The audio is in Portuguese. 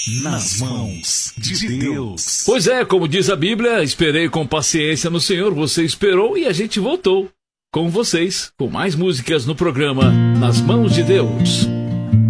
nas mãos de Deus. Pois é, como diz a Bíblia, esperei com paciência no Senhor, você esperou e a gente voltou com vocês, com mais músicas no programa Nas Mãos de Deus.